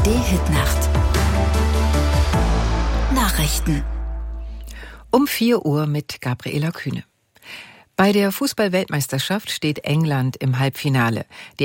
ARD-Hitnacht. Nachrichten. Um 4 Uhr mit Gabriela Kühne. Bei der Fußball-Weltmeisterschaft steht England im Halbfinale. Die